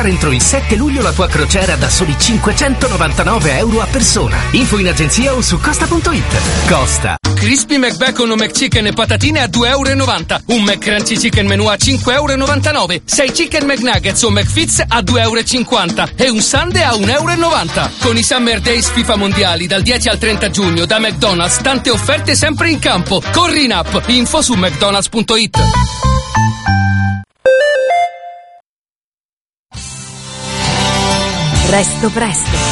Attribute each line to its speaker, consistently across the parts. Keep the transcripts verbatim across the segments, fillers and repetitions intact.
Speaker 1: prenotare entro il sette luglio la tua crociera da soli cinquecentonovantanove euro a persona. Info in agenzia o su costa punto it. Costa.
Speaker 2: Crispy McBacon o McChicken e patatine a due euro e novanta. Un McCrunchy Chicken Menù a cinque euro e novantanove. sei Chicken McNuggets o McFits a due euro e cinquanta. E un sundae a un euro e novanta. Con i Summer Days FIFA Mondiali dal dieci al trenta giugno da McDonald's, tante offerte sempre in campo. Corri in app. Info su mcdonalds punto it.
Speaker 3: Resto presto.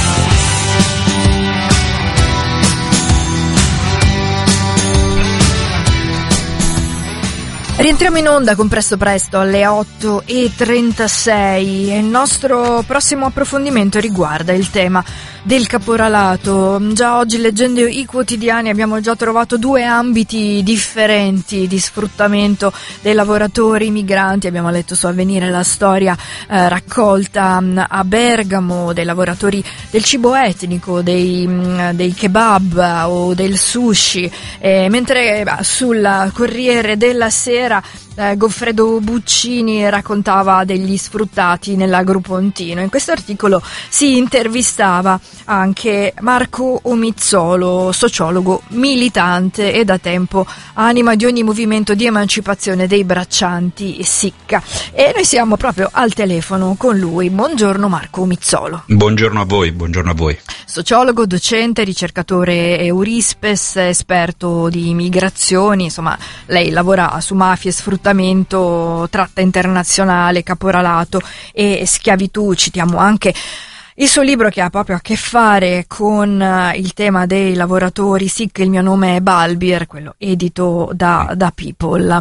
Speaker 3: Rientriamo in onda con Presto Presto alle otto e trentasei e il nostro prossimo approfondimento riguarda il tema del caporalato. Già oggi leggendo i quotidiani abbiamo già trovato due ambiti differenti di sfruttamento dei lavoratori migranti. Abbiamo letto su Avvenire la storia eh, raccolta mh, a Bergamo dei lavoratori del cibo etnico, dei, mh, dei kebab o del sushi, eh, mentre eh, sul Corriere della Sera Eh, Goffredo Buccini raccontava degli sfruttati nell'Agropontino. In questo articolo si intervistava anche Marco Omizzolo, sociologo militante e da tempo anima di ogni movimento di emancipazione dei braccianti Sicca. E noi siamo proprio al telefono con lui. Buongiorno Marco Omizzolo.
Speaker 4: Buongiorno a voi, buongiorno a voi.
Speaker 3: Sociologo, docente, ricercatore Eurispes, esperto di migrazioni, insomma lei lavora su mafia e sfruttamento, tratta internazionale, caporalato e schiavitù. Citiamo anche il suo libro che ha proprio a che fare con il tema dei lavoratori. Sì, che il mio nome è Balbir, quello edito da, da People.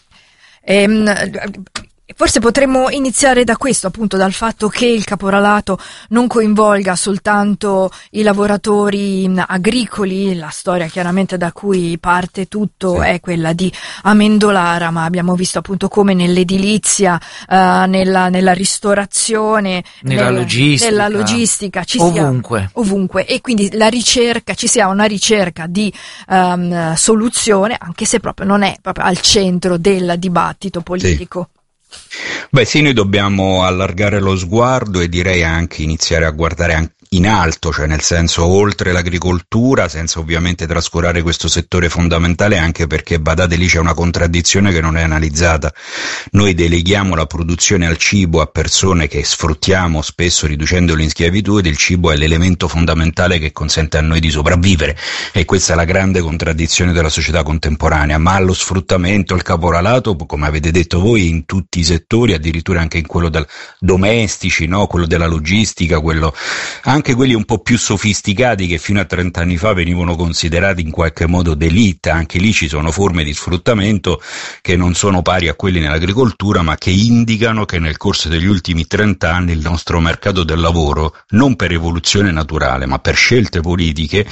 Speaker 3: Ehm, Forse potremmo iniziare da questo, appunto dal fatto che il caporalato non coinvolga soltanto i lavoratori agricoli. La storia chiaramente da cui parte tutto sì. è quella di Amendolara, ma abbiamo visto appunto come nell'edilizia, uh, nella, nella ristorazione,
Speaker 5: nella nel, logistica,
Speaker 3: nella logistica ci
Speaker 5: ovunque.
Speaker 3: sia ovunque e quindi la ricerca, ci sia una ricerca di um, soluzione, anche se proprio non è proprio al centro del dibattito politico.
Speaker 4: Sì. Beh sì, noi dobbiamo allargare lo sguardo e direi anche iniziare a guardare anche in alto, cioè nel senso oltre l'agricoltura, senza ovviamente trascurare questo settore fondamentale, anche perché badate lì c'è una contraddizione che non è analizzata. Noi deleghiamo la produzione al cibo a persone che sfruttiamo spesso riducendolo in schiavitù, ed il cibo è l'elemento fondamentale che consente a noi di sopravvivere, e questa è la grande contraddizione della società contemporanea. Ma lo sfruttamento, il caporalato, come avete detto voi, in tutti i settori, addirittura anche in quello del domestici, no? Quello della logistica, quello anche quelli un po' più sofisticati che fino a trenta anni fa venivano considerati in qualche modo d'élite. Anche lì ci sono forme di sfruttamento che non sono pari a quelli nell'agricoltura, ma che indicano che nel corso degli ultimi trenta anni il nostro mercato del lavoro, non per evoluzione naturale ma per scelte politiche,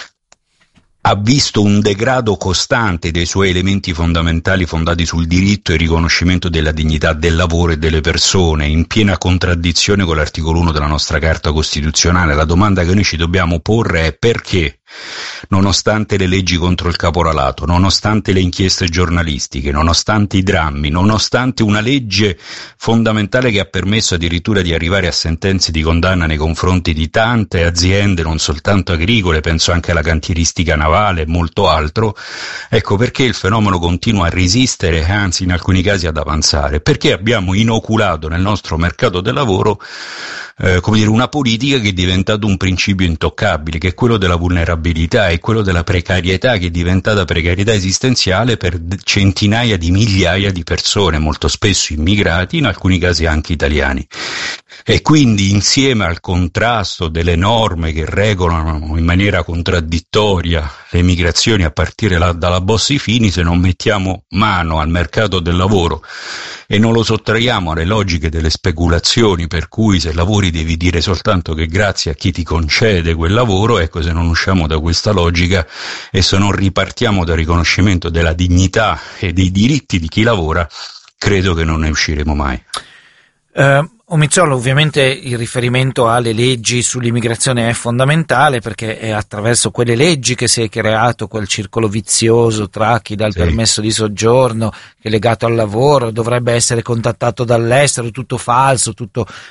Speaker 4: ha visto un degrado costante dei suoi elementi fondamentali fondati sul diritto e riconoscimento della dignità del lavoro e delle persone, in piena contraddizione con l'articolo uno della nostra Carta Costituzionale. La domanda che noi ci dobbiamo porre è: perché, nonostante le leggi contro il caporalato, nonostante le inchieste giornalistiche, nonostante i drammi, nonostante una legge fondamentale che ha permesso addirittura di arrivare a sentenze di condanna nei confronti di tante aziende, non soltanto agricole, penso anche alla cantieristica navale e molto altro, ecco perché il fenomeno continua a resistere, anzi in alcuni casi ad avanzare? Perché abbiamo inoculato nel nostro mercato del lavoro eh, come dire, una politica che è diventato un principio intoccabile, che è quello della vulnerabilità e quello della precarietà, che è diventata precarietà esistenziale per centinaia di migliaia di persone, molto spesso immigrati, in alcuni casi anche italiani. E quindi, insieme al contrasto delle norme che regolano in maniera contraddittoria le migrazioni a partire la, dalla Bossi-Fini, se non mettiamo mano al mercato del lavoro e non lo sottraiamo alle logiche delle speculazioni, per cui se lavori devi dire soltanto che grazie a chi ti concede quel lavoro, ecco, se non usciamo da questa logica e se non ripartiamo dal riconoscimento della dignità e dei diritti di chi lavora, credo che non ne usciremo mai.
Speaker 5: Uh, Omizzolo, ovviamente il riferimento alle leggi sull'immigrazione è fondamentale, perché è attraverso quelle leggi che si è creato quel circolo vizioso tra chi dà il sì. permesso di soggiorno, che è legato al lavoro, dovrebbe essere contattato dall'estero, tutto falso, tutto